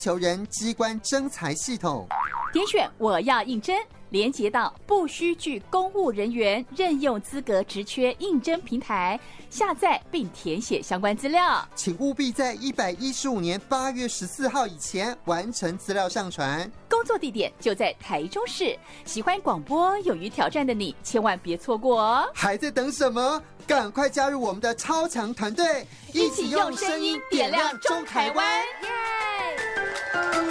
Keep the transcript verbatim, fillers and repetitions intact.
求人机关征才系统。 点选我要应征，连接到不需具公务人员任用资格职缺应征平台，下载并填写相关资料。 请务必在一百一十五年八月十四号以前完成资料上传。 工作地点就在台中市。喜欢广播、勇于挑战的你，千万别错过哦！ 还在等什么？赶快加入我们的超强团队， 一起用声音点亮中台湾！耶！